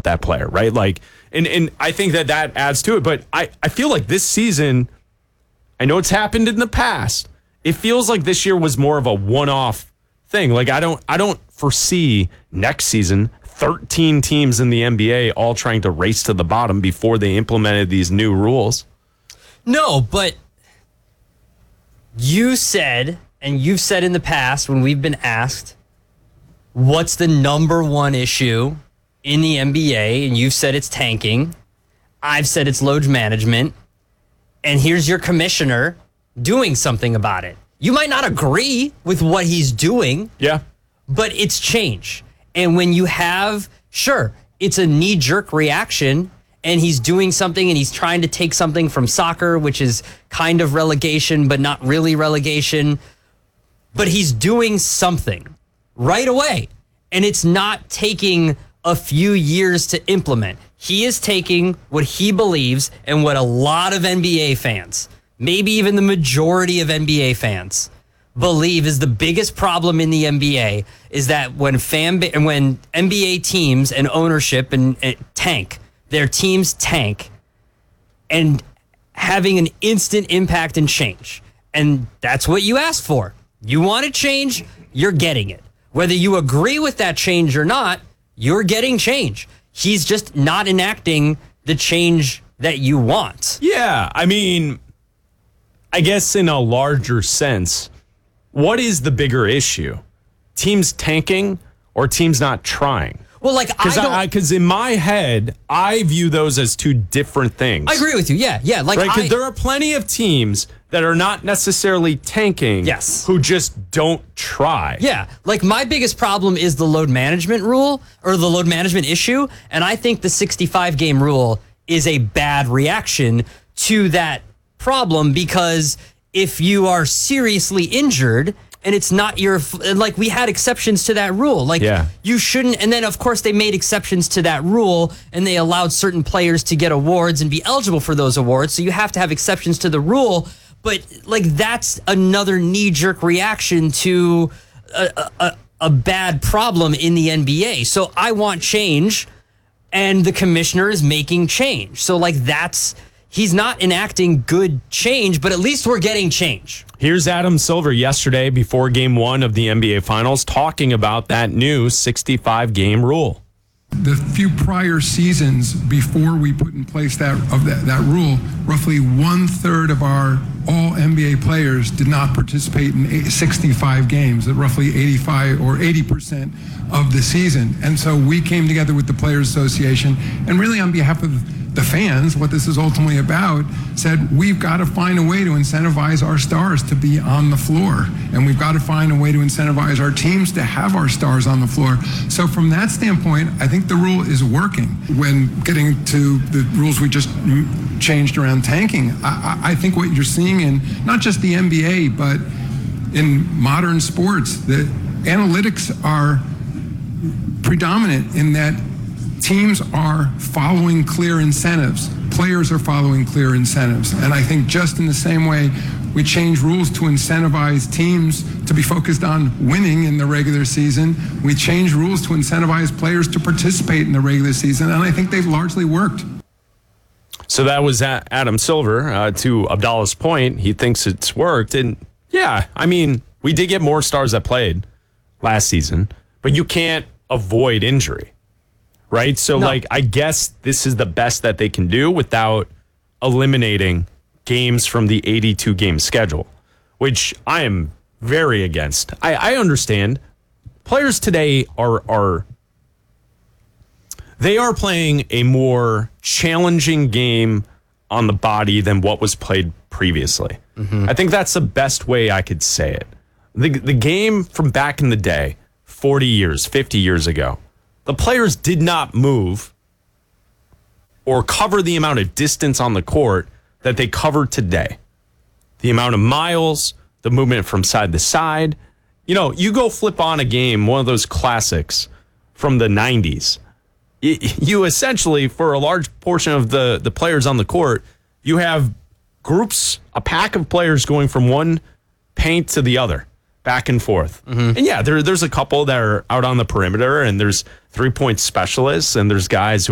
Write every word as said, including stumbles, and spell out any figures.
want that player, right? Like, and, and I think that that adds to it. But I, I feel like this season, I know it's happened in the past. It feels like this year was more of a one-off thing. Like, I don't, I don't foresee next season thirteen teams in the N B A all trying to race to the bottom before they implemented these new rules. No, but you said, and you've said in the past when we've been asked, what's the number one issue in the N B A? And you've said it's tanking. I've said it's load management. And here's your commissioner doing something about it. You might not agree with what he's doing. Yeah. But it's change. And when you have, sure, it's a knee-jerk reaction, and he's doing something and he's trying to take something from soccer, which is kind of relegation, but not really relegation. But he's doing something right away. And it's not taking a few years to implement. He is taking what he believes and what a lot of N B A fans, maybe even the majority of N B A fans, believe is the biggest problem in the N B A, is that when fan ba- when N B A teams and ownership and, and tank, their teams tank, and having an instant impact and change. And that's what you asked for. You want to change, you're getting it. Whether you agree with that change or not, you're getting change. He's just not enacting the change that you want. Yeah, I mean, I guess in a larger sense, what is the bigger issue? Teams tanking or teams not trying? Well, like, I don't... Because in my head, I view those as two different things. I agree with you, yeah, yeah. Like, right? Because I... there are plenty of teams that are not necessarily tanking, yes, who just don't try. Yeah, like, my biggest problem is the load management rule, or the load management issue, and I think the sixty-five game rule is a bad reaction to that problem, because if you are seriously injured and it's not your, like, we had exceptions to that rule. Like, yeah. you shouldn't, and then of course they made exceptions to that rule and they allowed certain players to get awards and be eligible for those awards. So you have to have exceptions to the rule. But, like, that's another knee-jerk reaction to a, a, a bad problem in the N B A. So I want change, and the commissioner is making change. So, like, that's, he's not enacting good change, but at least we're getting change. Here's Adam Silver yesterday before game one of the N B A Finals talking about that new sixty-five game rule. The few prior seasons before we put in place that of that, that rule, roughly one third of our all N B A players did not participate in sixty-five games, at roughly eighty-five or eighty percent of the season. And so we came together with the Players Association, and really on behalf of the fans, what this is ultimately about, said we've got to find a way to incentivize our stars to be on the floor, and we've got to find a way to incentivize our teams to have our stars on the floor. So from that standpoint, I think the rule is working. When getting to the rules we just changed around tanking, I, I think what you're seeing in not just the N B A, but in modern sports, the analytics are predominant in that teams are following clear incentives. Players are following clear incentives. And I think just in the same way we change rules to incentivize teams to be focused on winning in the regular season, we change rules to incentivize players to participate in the regular season. And I think they've largely worked. So that was Adam Silver. Uh, to Abdallah's point, he thinks it's worked. And yeah, I mean, we did get more stars that played last season, but you can't avoid injury. Right? So, no. like, I guess this is the best that they can do without eliminating games from the eighty-two game schedule, which I am very against. I, I understand players today are are they are playing a more challenging game on the body than what was played previously. Mm-hmm. I think that's the best way I could say it. The the game from back in the day, forty years, fifty years ago, the players did not move or cover the amount of distance on the court that they cover today. The amount of miles, the movement from side to side. You know, you go flip on a game, one of those classics from the nineties. You essentially, for a large portion of the, the players on the court, you have groups, a pack of players going from one paint to the other, back and forth. Mm-hmm. And yeah, there, there's a couple that are out on the perimeter, and there's three-point specialists, and there's guys who